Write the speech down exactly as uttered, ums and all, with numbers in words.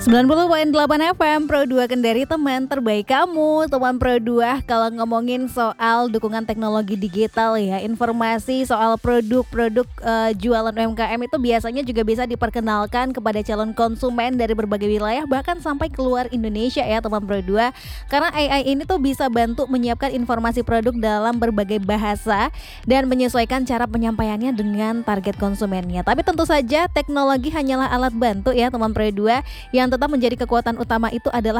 sembilan puluh koma delapan F M Pro dua Kendari, teman terbaik kamu. Teman Pro dua, kalau ngomongin soal dukungan teknologi digital ya, informasi soal produk-produk uh, jualan U M K M itu biasanya juga bisa diperkenalkan kepada calon konsumen dari berbagai wilayah, bahkan sampai keluar Indonesia ya teman Pro dua. Karena A I ini tuh bisa bantu menyiapkan informasi produk dalam berbagai bahasa dan menyesuaikan cara penyampaiannya dengan target konsumennya. Tapi tentu saja teknologi hanyalah alat bantu ya teman Pro dua. Yang tetap menjadi kekuatan utama itu adalah